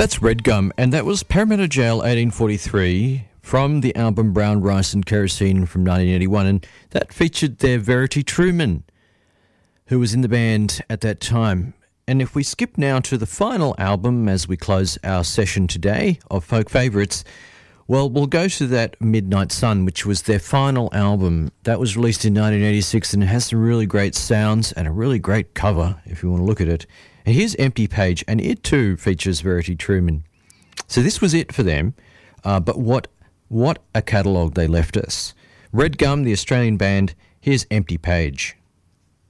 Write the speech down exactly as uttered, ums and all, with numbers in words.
That's Red Gum, and that was Parramatta Jail eighteen forty-three from the album Brown Rice and Kerosene from nineteen eighty-one, and that featured their Verity Truman, who was in the band at that time. And if we skip now to the final album as we close our session today of Folk Favourites, well, we'll go to that Midnight Sun, which was their final album. That was released in nineteen eighty-six and it has some really great sounds and a really great cover, if you want to look at it. And here's Empty Page, and it too features Verity Truman. So this was it for them, uh, but what what a catalogue they left us. Red Gum, the Australian band, here's Empty Page.